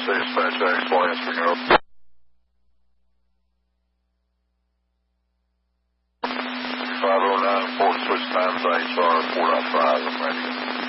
Dispatch X1, answering over. 509, 4 switch times HR 4.5, I'm ready.